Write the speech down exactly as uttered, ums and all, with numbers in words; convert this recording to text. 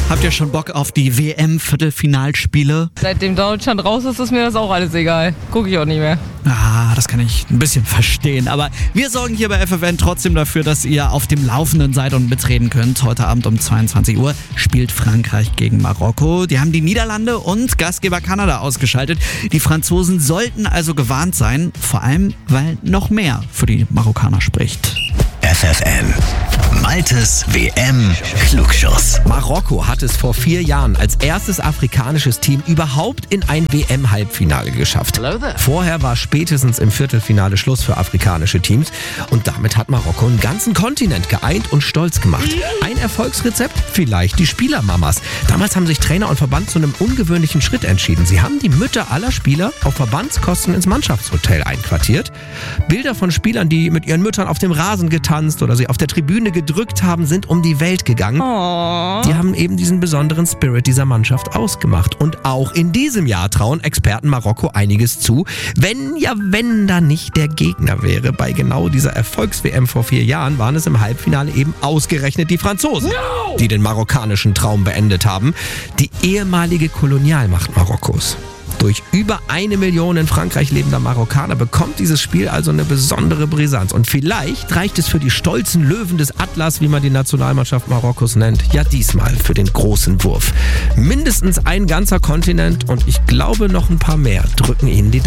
Habt ihr schon Bock auf die W M-Viertelfinalspiele? Seitdem Deutschland raus ist, ist mir das auch alles egal. Gucke ich auch nicht mehr. Ah, das kann ich ein bisschen verstehen. Aber wir sorgen hier bei F F N trotzdem dafür, dass ihr auf dem Laufenden seid und mitreden könnt. Heute Abend um zweiundzwanzig Uhr spielt Frankreich gegen Marokko. Die haben die Niederlande und Gastgeber Kanada ausgeschaltet. Die Franzosen sollten also gewarnt sein. Vor allem, weil noch mehr für die Marokkaner spricht. F F N, Maltes W M-Klugschuss. Marokko hat es vor vier Jahren als erstes afrikanisches Team überhaupt in ein W M-Halbfinale geschafft. Vorher war spätestens im Viertelfinale Schluss für afrikanische Teams und damit hat Marokko einen ganzen Kontinent geeint und stolz gemacht. Ein Erfolgsrezept? Vielleicht die Spielermamas. Damals haben sich Trainer und Verband zu einem ungewöhnlichen Schritt entschieden. Sie haben die Mütter aller Spieler auf Verbandskosten ins Mannschaftshotel einquartiert. Bilder von Spielern, die mit ihren Müttern auf dem Rasen getanzt oder sie auf der Tribüne gedrückt haben, sind um die Welt gegangen. Oh. Die haben eben diesen besonderen Spirit dieser Mannschaft ausgemacht. Und auch in diesem Jahr trauen Experten Marokko einiges zu. Wenn, ja wenn da nicht der Gegner wäre. Bei genau dieser Erfolgs-W M vor vier Jahren waren es im Halbfinale eben ausgerechnet die Franzosen, no! die den marokkanischen Traum beendet haben. Die ehemalige Kolonialmacht Marokkos. Durch über eine Million in Frankreich lebender Marokkaner bekommt dieses Spiel also eine besondere Brisanz. Und vielleicht reicht es für die stolzen Löwen des Atlas, wie man die Nationalmannschaft Marokkos nennt, ja diesmal für den großen Wurf. Mindestens ein ganzer Kontinent und ich glaube noch ein paar mehr drücken ihnen die